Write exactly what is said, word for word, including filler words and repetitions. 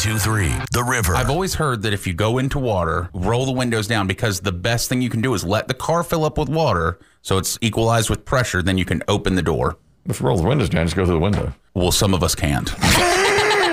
ninety-two point three, The River. I've always heard that if you go into water, roll the windows down, because the best thing you can do is let the car fill up with water so it's equalized with pressure, then you can open the door. If you roll the windows down, just go through the window. Well, some of us can't.